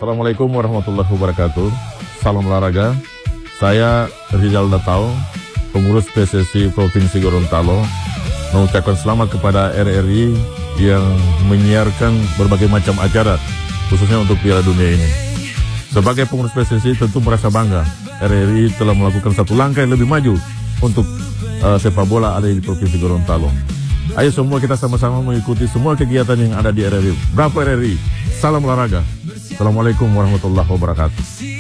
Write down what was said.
Assalamualaikum warahmatullahi wabarakatuh. Salam olahraga. Saya Rizal Datau, pengurus PSSI Provinsi Gorontalo, mengucapkan selamat kepada RRI yang menyiarkan berbagai macam acara, khususnya untuk Piala Dunia ini. Sebagai pengurus PSSI tentu merasa bangga RRI telah melakukan satu langkah yang lebih maju untuk sepak bola ada di Provinsi Gorontalo. Ayo semua kita sama-sama mengikuti semua kegiatan yang ada di RRI. Bravo RRI, salam olahraga. Assalamualaikum warahmatullahi wabarakatuh.